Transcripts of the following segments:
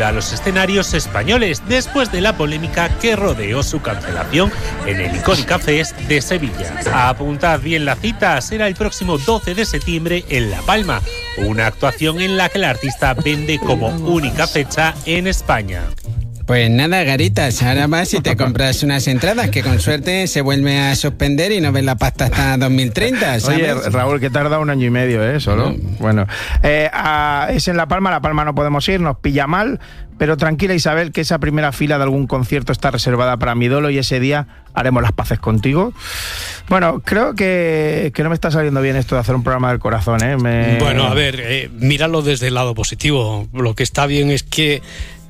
a los escenarios españoles después de la polémica que rodeó su cancelación en el Icónica Fest de Sevilla. Apuntad bien la cita, será el próximo 12 de septiembre en La Palma, una actuación en la que el artista vende como única fecha en España. Pues nada, Garitas, ahora vas y te compras unas entradas que con suerte se vuelve a suspender y no ves la pasta hasta 2030, ¿sabes? Oye, Raúl, que tarda 1 año y medio, solo. Bueno, es en La Palma no podemos ir, nos pilla mal, pero tranquila, Isabel, que esa primera fila de algún concierto está reservada para mi dolo y ese día haremos las paces contigo. Bueno, creo que no me está saliendo bien esto de hacer un programa del corazón, Bueno, a ver, míralo desde el lado positivo. Lo que está bien es que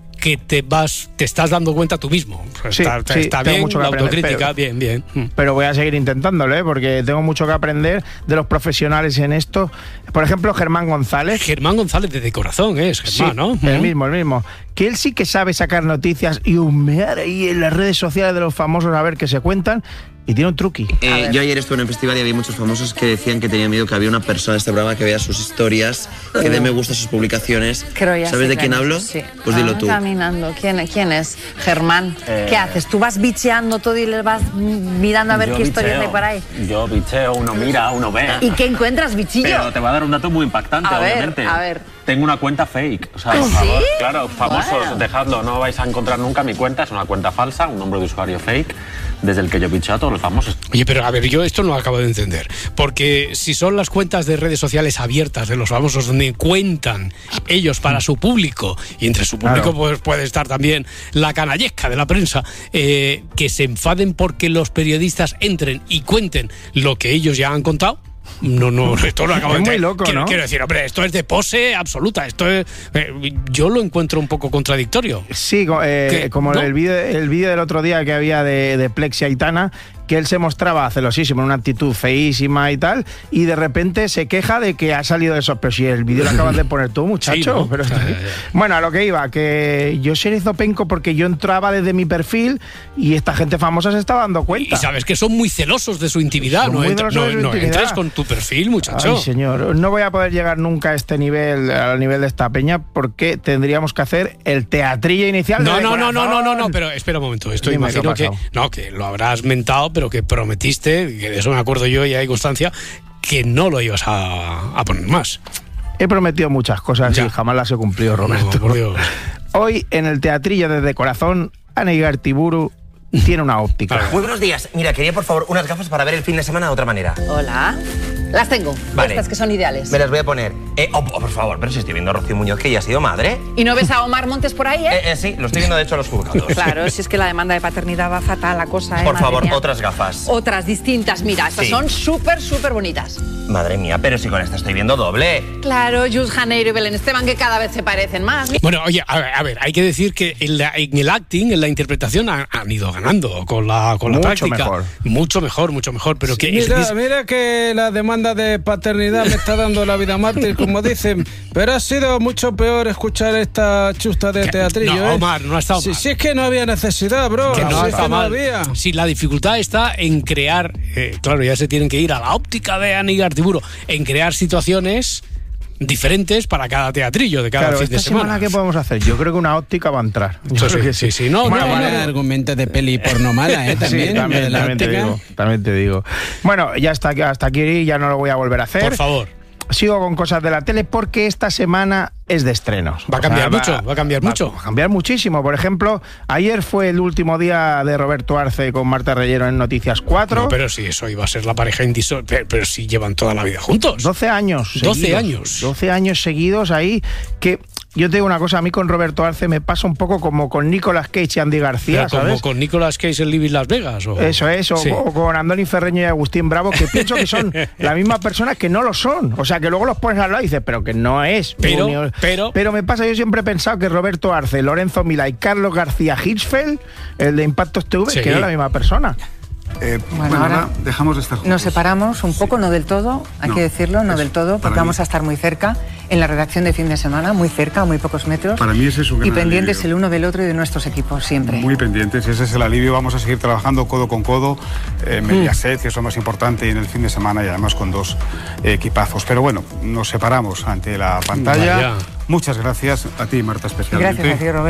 te estás dando cuenta tú mismo. Está bien, mucho que la autocrítica, aprender, bien. Pero voy a seguir intentándolo, porque tengo mucho que aprender de los profesionales en esto. Por ejemplo, Germán González. Germán González de Corazón, Germán, sí, ¿no? El mismo. Que él sí que sabe sacar noticias y humear ahí en las redes sociales de los famosos a ver qué se cuentan. Y tiene un truqui. Yo ayer estuve en un festival y había muchos famosos que decían que tenían miedo que había una persona en este programa que vea sus historias, que dé me gusta a sus publicaciones. ¿Sabes de quién hablo? Sí. Pues dilo tú. Caminando. ¿Quién es? Germán. ¿Qué haces? ¿Tú vas bicheando todo y le vas mirando a ver qué historias hay por ahí? Yo bicheo, uno mira, uno ve. ¿Y qué encuentras, bichillo? Pero te voy a dar un dato muy impactante, obviamente. A ver. Tengo una cuenta fake. O sea, por favor, claro, famosos, dejadlo, no vais a encontrar nunca mi cuenta, es una cuenta falsa, un nombre de usuario fake, desde el que yo bicheo a todos los famosos. Oye, pero a ver, yo esto no lo acabo de entender, porque si son las cuentas de redes sociales abiertas de los famosos donde cuentan ellos para su público, y entre su público pues puede estar también la canallesca de la prensa, que se enfaden porque los periodistas entren y cuenten lo que ellos ya han contado. No, esto lo acabo de entender. Es muy loco, ¿no? Quiero decir, hombre, esto es de pose absoluta. Esto es, yo lo encuentro un poco contradictorio. Sí, como ¿no? el vídeo del otro día que había de Plex y Aitana, que él se mostraba celosísimo, en una actitud feísima y tal, y de repente se queja de que ha salido de eso. Pero si el vídeo lo acabas de poner tú, muchacho. Sí, ¿no? Pero bueno, a lo que iba, que yo se hizo penco porque yo entraba desde mi perfil y esta gente famosa se estaba dando cuenta. Y sabes que son muy celosos de su intimidad. No entres con tu perfil, muchacho. Ay, señor, no voy a poder llegar nunca a este nivel, al nivel de esta peña, porque tendríamos que hacer el teatrillo inicial. No, pero espera un momento. Esto imagino que lo habrás mentado, pero que prometiste, que de eso me acuerdo yo y hay constancia, que no lo ibas a poner más. He prometido muchas cosas y jamás las he cumplido, Roberto. No, por Dios. Hoy en el teatrillo desde Corazón, Ana Igartiburu tiene una óptica. Muy buenos días. Mira, quería por favor unas gafas para ver el fin de semana de otra manera. Hola. Las tengo. Vale. Estas que son ideales. Me las voy a poner. Por favor, pero si estoy viendo a Rocío Muñoz, que ya ha sido madre. ¿Y no ves a Omar Montes por ahí, Sí, lo estoy viendo de hecho a los juzgados. Claro, si es que la demanda de paternidad va fatal la cosa, Por favor, mía. otras gafas. Otras distintas. Mira, estas son súper bonitas. Madre mía, pero si con esta estoy viendo doble. Claro, Jules Janeiro y Belén Esteban, que cada vez se parecen más. Bueno, oye, a ver, hay que decir que en el acting, en la interpretación, han ido ganando con la práctica. Mejor. Mucho mejor. Pero sí, mira que la demanda de paternidad me está dando la vida mártir, como dicen, pero ha sido mucho peor escuchar esta chusta de teatrillo. No, Omar, no ha estado mal. Si es que no había necesidad, bro. Que no había. Si la dificultad está en crear, claro, ya se tienen que ir a la óptica de Ana Igartiburu, en crear situaciones diferentes para cada teatrillo de cada fin de semana. ¿Qué podemos hacer? Yo creo que una óptica va a entrar. Yo creo que sí. No, argumentos de peli porno mala, también. Sí, también te digo. Bueno, ya hasta aquí ya no lo voy a volver a hacer. Por favor. Sigo con cosas de la tele porque esta semana es de estrenos. Va a cambiar mucho. Va a cambiar muchísimo. Por ejemplo, ayer fue el último día de Roberto Arce con Marta Reyero en Noticias 4. No, pero si eso iba a ser la pareja indisoluble, pero si llevan toda la vida juntos. 12 años. 12 años. 12 años seguidos ahí que... Yo te digo una cosa, a mí con Roberto Arce me pasa un poco como con Nicolas Cage y Andy García, ¿sabes? Como con Nicolas Cage en Living Las Vegas. Eso es, sí. O con Andoni Ferreño y Agustín Bravo, que pienso que son la misma persona, que no lo son. O sea, que luego los pones al lado y dices, pero que no es. Pero me pasa, yo siempre he pensado que Roberto Arce, Lorenzo Milá y Carlos García Hirschfeld, el de Impactos TV, que era la misma persona. Bueno, ahora dejamos de estar juntos. nos separamos un poco, no del todo, hay que decirlo, no del todo, porque vamos a estar muy cerca en la redacción de Fin de Semana, muy cerca, a muy pocos metros. Para mí ese es un gran y pendientes alivio. el uno del otro y de nuestros equipos siempre. Muy pendientes, ese es el alivio. Vamos a seguir trabajando codo con codo, Mediaset, que es lo más importante, y en el Fin de Semana, y además con dos equipazos. Pero bueno, nos separamos ante la pantalla. Vaya. Muchas gracias a ti, Marta, especialmente. Gracias a ti, Roberto.